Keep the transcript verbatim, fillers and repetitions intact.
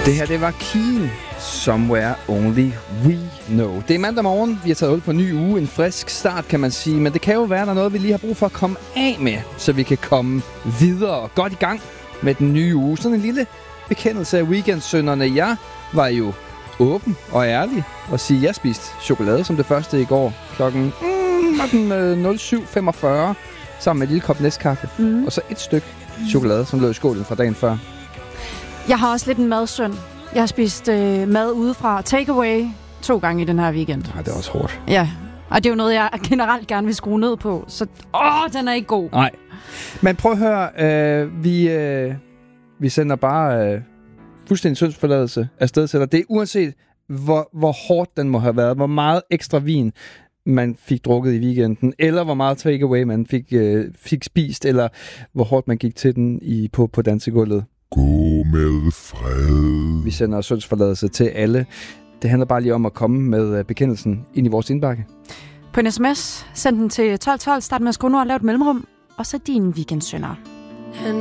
Det her, det var Keen, Somewhere Only We Know. Det er mandag morgen, vi har taget hul på en ny uge, en frisk start, kan man sige. Men det kan jo være, der er noget, vi lige har brug for at komme af med, så vi kan komme videre og godt i gang med den nye uge. Sådan en lille bekendelse af weekendsynderne. Jeg var jo åben og ærlig og sige, at jeg spiste chokolade som det første i går klokken mm, syv femogfyrre sammen med et lille kop næstkaffe. Mm. Og så et stykke chokolade, som lå i skålen fra dagen før. Jeg har også lidt en madsynd. Jeg har spist øh, mad udefra takeaway to gange i den her weekend. Nej, det er også hårdt. Ja, og det er jo noget, jeg generelt gerne vil skrue ned på. Så åh, den er ikke god. Nej. Men prøv at høre, øh, vi, øh, vi sender bare øh, fuldstændig syndsforladelse afsted til dig. Det er uanset, hvor, hvor hårdt den må have været, hvor meget ekstra vin man fik drukket i weekenden, eller hvor meget takeaway man fik, øh, fik spist, eller hvor hårdt man gik til den i, på, på dansegulvet. Gå med fred. Vi sender syndsforladelse til alle. Det handler bare lige om at komme med bekendelsen ind i vores indbakke. På en sms, send den til tolv tolv, start med at skrive nu og lave et mellemrum, og så din weekendsynder.